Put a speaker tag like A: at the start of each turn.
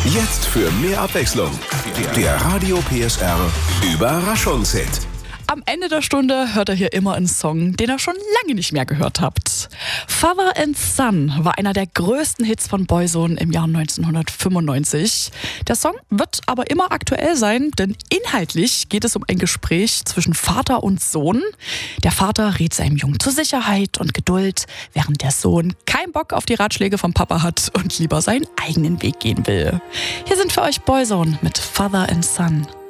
A: Jetzt für mehr Abwechslung. Der Radio PSR Überraschungshit.
B: Am Ende der Stunde hört ihr hier immer einen Song, den ihr schon lange nicht mehr gehört habt. Father and Son war einer der größten Hits von Boyzone im Jahr 1995. Der Song wird aber immer aktuell sein, denn inhaltlich geht es um ein Gespräch zwischen Vater und Sohn. Der Vater rät seinem Jungen zur Sicherheit und Geduld, während der Sohn keinen Bock auf die Ratschläge vom Papa hat und lieber seinen eigenen Weg gehen will. Hier sind für euch Boyzone mit Father and Son.